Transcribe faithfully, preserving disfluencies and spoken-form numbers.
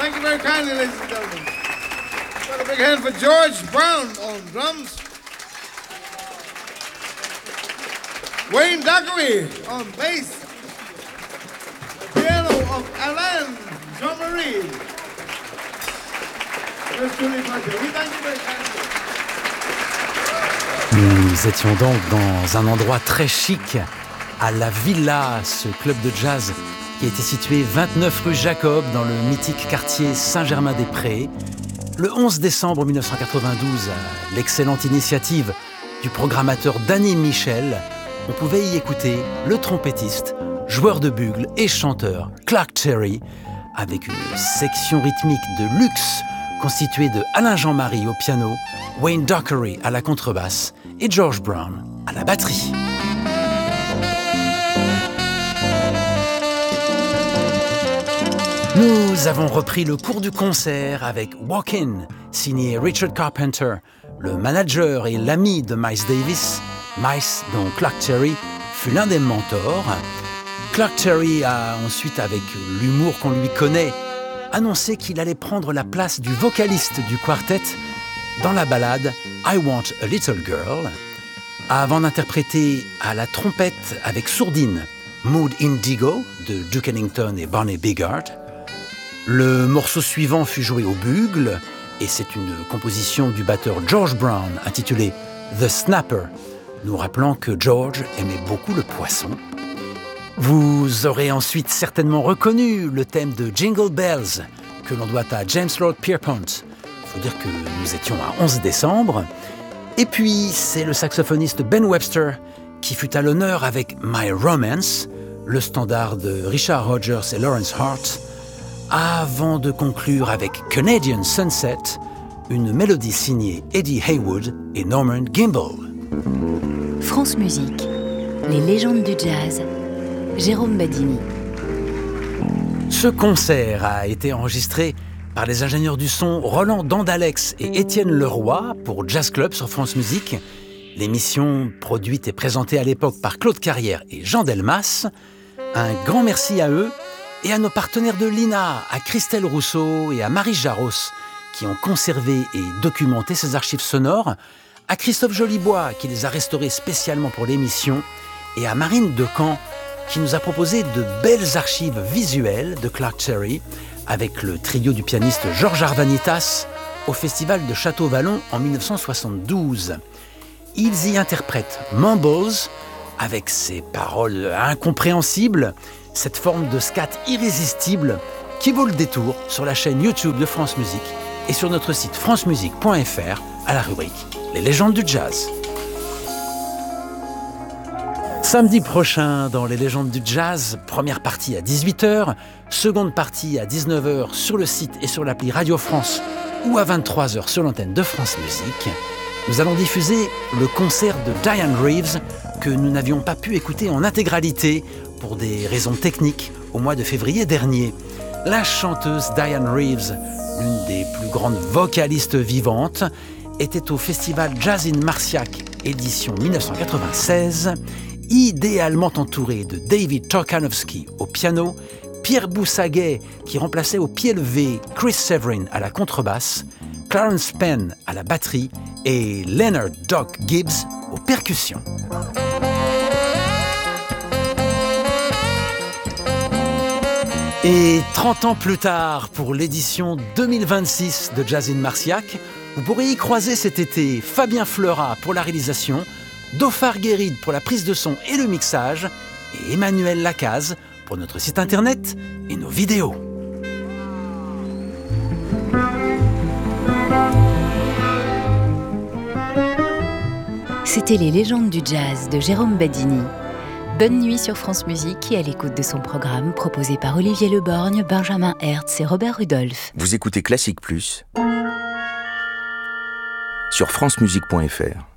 Thank you very kindly, ladies and gentlemen. Got a big hand for George Brown on drums. Wayne Dockery on bass. The piano of Alain Jean-Marie. Miss Julie Parker. We thank you very kindly. Nous étions donc dans un endroit très chic, à la Villa, ce club de jazz qui était situé vingt-neuf rue Jacob dans le mythique quartier Saint-Germain-des-Prés. Le onze décembre mille neuf cent quatre-vingt-douze, à l'excellente initiative du programmateur Danny Michel, on pouvait y écouter le trompettiste, joueur de bugle et chanteur Clark Terry, avec une section rythmique de luxe constituée de Alain Jean-Marie au piano, Wayne Dockery à la contrebasse et George Brown à la batterie. Nous avons repris le cours du concert avec Walk In, signé Richard Carpenter, le manager et l'ami de Miles Davis. Miles, dont Clark Terry fut l'un des mentors. Clark Terry a ensuite, avec l'humour qu'on lui connaît, annoncé qu'il allait prendre la place du vocaliste du quartet dans la ballade I Want a Little Girl, avant d'interpréter à la trompette avec sourdine Mood Indigo de Duke Ellington et Barney Biggart. Le morceau suivant fut joué au bugle, et c'est une composition du batteur George Brown intitulée The Snapper, nous rappelant que George aimait beaucoup le poisson. Vous aurez ensuite certainement reconnu le thème de Jingle Bells, que l'on doit à James Lord Pierpont. Il faut dire que nous étions à onze décembre. Et puis, c'est le saxophoniste Ben Webster qui fut à l'honneur avec My Romance, le standard de Richard Rodgers et Lawrence Hart, avant de conclure avec Canadian Sunset, une mélodie signée Eddie Haywood et Norman Gimbel. France Musique, les légendes du jazz, Jérôme Badini. Ce concert a été enregistré par les ingénieurs du son Roland Dandalex et Étienne Leroy pour Jazz Club sur France Musique. L'émission, produite et présentée à l'époque par Claude Carrière et Jean Delmas. Un grand merci à eux et à nos partenaires de l'I N A, à Christelle Rousseau et à Marie Jaros, qui ont conservé et documenté ces archives sonores, à Christophe Jolibois, qui les a restaurées spécialement pour l'émission, et à Marine Decamp, qui nous a proposé de belles archives visuelles de Clark Terry, avec le trio du pianiste Georges Arvanitas au Festival de Château-Vallon en dix-neuf cent soixante-douze. Ils y interprètent Mumbles, avec ses paroles incompréhensibles, cette forme de scat irrésistible qui vaut le détour sur la chaîne YouTube de France Musique et sur notre site francemusique point f r à la rubrique Les légendes du jazz. Samedi prochain, dans Les légendes du jazz, première partie à dix-huit heures, seconde partie à dix-neuf heures sur le site et sur l'appli Radio France ou à vingt-trois heures sur l'antenne de France Musique. Nous allons diffuser le concert de Dianne Reeves que nous n'avions pas pu écouter en intégralité pour des raisons techniques au mois de février dernier. La chanteuse Dianne Reeves, l'une des plus grandes vocalistes vivantes, était au festival Jazz in Marciac, édition dix-neuf cent quatre-vingt-seize, idéalement entourée de David Torkanowski au piano, Pierre Boussaguet qui remplaçait au pied levé Chris Severin à la contrebasse, Clarence Penn à la batterie et Leonard Doc Gibbs aux percussions. Et trente ans plus tard, pour l'édition deux mille vingt-six de Jazz in Marciac, vous pourrez y croiser cet été Fabien Fleurat pour la réalisation, Dauphard Guéride pour la prise de son et le mixage, et Emmanuel Lacaze pour notre site internet et nos vidéos. C'était Les légendes du jazz de Jérôme Badini. Bonne nuit sur France Musique et à l'écoute de son programme proposé par Olivier Leborgne, Benjamin Hertz et Robert Rudolph. Vous écoutez Classique Plus sur francemusique point f r.